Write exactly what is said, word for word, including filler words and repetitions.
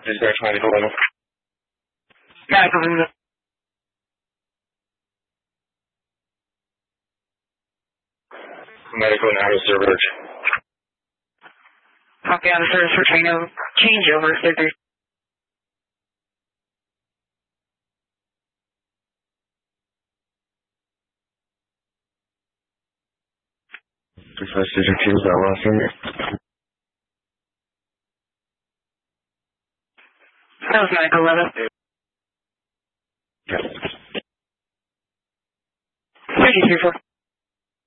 Dispatch medical level. Medical level. Medical and out of service. Copy out of service for train over. Change over. Surgery. Dispatch station two, is that last number? That was medical level. Yeah. thirty-three four.